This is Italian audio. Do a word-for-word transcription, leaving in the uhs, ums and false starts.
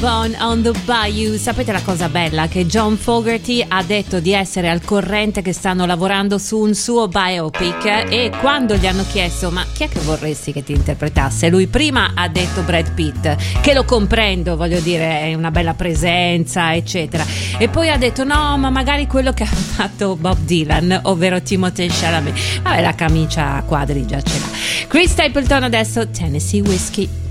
Born on the Bayou. Sapete la cosa bella? Che John Fogerty ha detto di essere al corrente che stanno lavorando su un suo biopic, e quando gli hanno chiesto ma chi è che vorresti che ti interpretasse, lui prima ha detto Brad Pitt, che lo comprendo, voglio dire, è una bella presenza eccetera, e poi ha detto no, ma magari quello che ha fatto Bob Dylan, ovvero Timothée Chalamet. Vabbè, la camicia a quadri già ce l'ha. Chris Stapleton adesso, Tennessee Whiskey.